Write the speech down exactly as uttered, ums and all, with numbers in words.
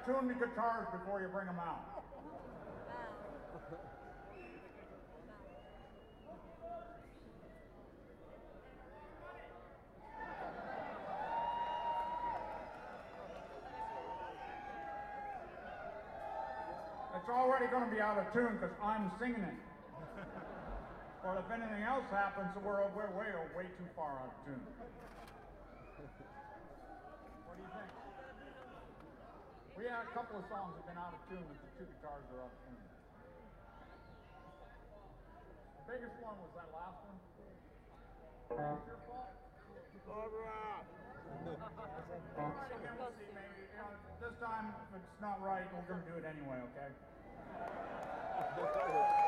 tune the guitars before you bring them out. It's already going to be out of tune because I'm singing it. Or if anything else happens, we're, we're way, way too far out of tune. What do you think? We had a couple of songs that have been out of tune if the two guitars are out of tune. The biggest one was that last one. It's your fault. Barbara! Again, we'll see, maybe. You know, this time, if it's not right, we're going to do it anyway, okay?